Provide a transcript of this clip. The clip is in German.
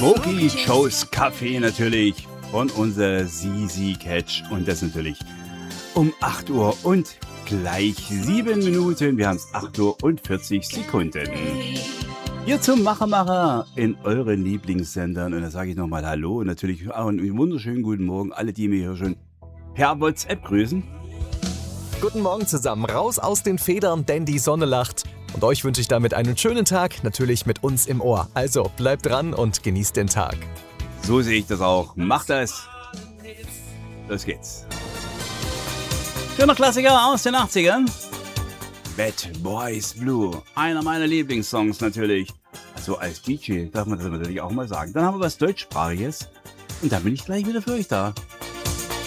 Smokey Joe's Café natürlich von unserer Sisi Catch und das natürlich um 8 Uhr und gleich 7 Minuten. Wir haben es 8 Uhr und 40 Sekunden. Hier zum Macher in euren Lieblingssendern und da sage ich nochmal Hallo und natürlich auch einen wunderschönen guten Morgen alle, die mir hier schon per WhatsApp grüßen. Guten Morgen zusammen, raus aus den Federn, denn die Sonne lacht. Und euch wünsche ich damit einen schönen Tag, natürlich mit uns im Ohr. Also bleibt dran und genießt den Tag. So sehe ich das auch. Macht das. Los geht's. Schöner Klassiker aus den 80ern. Bad Boys Blue. Einer meiner Lieblingssongs natürlich. Also als DJ darf man das natürlich auch mal sagen. Dann haben wir was Deutschsprachiges. Und dann bin ich gleich wieder für euch da.